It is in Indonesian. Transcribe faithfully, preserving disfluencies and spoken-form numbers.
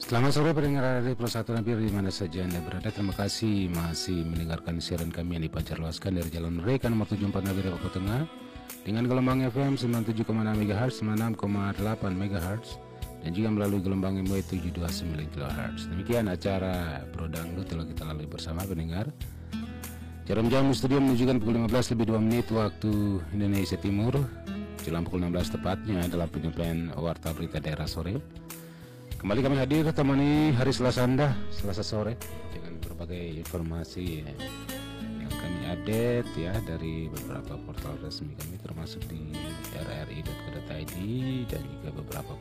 Selamat sore pendengar Radio Pro satu Nampir di mana saja Anda berada. Terima kasih masih mendengarkan siaran kami yang dipancar luaskan dari Jalan Merdeka nomor tujuh puluh empat Nampir Papua Tengah dengan gelombang F M sembilan puluh tujuh koma enam megahertz, sembilan puluh enam koma delapan megahertz dan juga melalui gelombang M W tujuh ratus dua puluh sembilan kilohertz. Demikian acara Bro Dangdut telah kita lalui bersama pendengar. Jarum jam studio menunjukkan pukul lima belas lebih dua menit waktu Indonesia Timur. Jelang pukul enam belas tepatnya adalah penyampaian warta berita daerah sore. Kembali kami hadir temani hari Selasa Anda, Selasa sore dengan berbagai informasi yang kami update ya dari beberapa portal resmi kami termasuk di r r i dot co dot i d dan juga beberapa